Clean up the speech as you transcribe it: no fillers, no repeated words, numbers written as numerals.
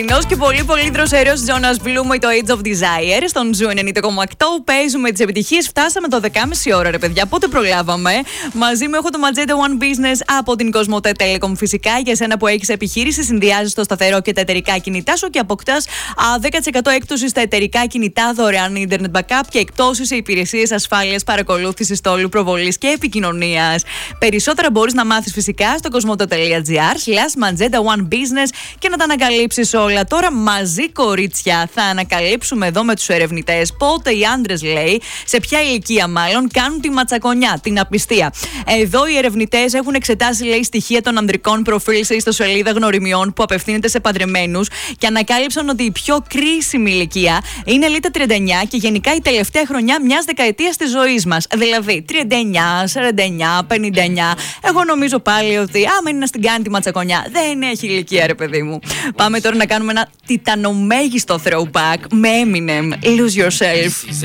Νος και πολύ πολύ δροσερός Jonas Blue με το Age of Desire στον Ζου 90,8. Παίζουμε τις επιτυχίες. Φτάσαμε το 10.30 ώρα, ρε παιδιά. Πότε προλάβαμε. Μαζί μου έχω το Magenta One Business από την Cosmote Telecom. Φυσικά για σένα που έχεις επιχείρηση, συνδυάζεις το σταθερό και τα εταιρικά κινητά σου και αποκτάς 10% έκπτωση στα εταιρικά κινητά, δωρεάν internet backup και εκτόσεις σε υπηρεσίες ασφάλειας, παρακολούθησης τόλου, προβολής και επικοινωνίας. Περισσότερα μπορείς να μάθεις φυσικά στο cosmote.gr/Magenta One Business και να τα ανακαλύψεις όλα. Τώρα μαζί, κορίτσια, θα ανακαλύψουμε εδώ με τους ερευνητές πότε οι άντρες, λέει, σε ποια ηλικία μάλλον, κάνουν τη ματσακονιά, την απιστία. Εδώ οι ερευνητές έχουν εξετάσει, λέει, στοιχεία των ανδρικών προφίλ σε ιστοσελίδα γνωριμιών που απευθύνεται σε παντρεμένους και ανακάλυψαν ότι η πιο κρίσιμη ηλικία είναι, λέει, τα 39 και γενικά η τελευταία χρονιά μιας δεκαετίας της ζωής μας. Δηλαδή 39, 49, 59. Εγώ νομίζω πάλι ότι άμα είναι να στην κάνει τη ματσακονιά, δεν έχει ηλικία, ρε παιδί μου. Πάμε τώρα να κάνουμε ένα τιτανομέγιστο throwback με Eminem, Lose Yourself.